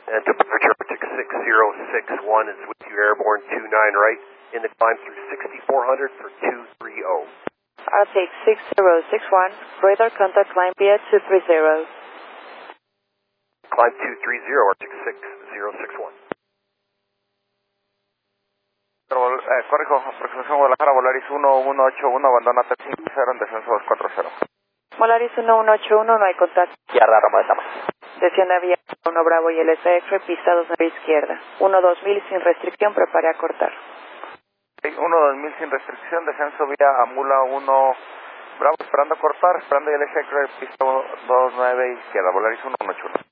And departure Arctic 6061 is with you, airborne 29 right, in the climb through 6400 for 230. Arctic 6061, radar contact climb via 230. Climb 230, Arctic 6061. Código, aproximación Guadalajara, Volaris 1181, abandona taxi 0 en descenso 240. Volaris 1181, no hay contacto. Tierra, Roma de Tamas. Desciende vía 1 Bravo y LSX, pista 29 izquierda. 1-2000 sin restricción, prepare a cortar. 1-2000 sin restricción, descenso vía Amula 1 Bravo, esperando cortar, esperando LSX, pista 29 izquierda, Volaris 181.